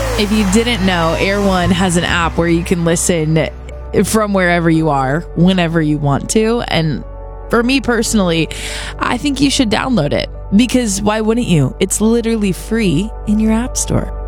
If you didn't know, Air One has an app where you can listen from wherever you are, whenever you want to. And for me personally, I think you should download it because why wouldn't you? It's literally free in your app store.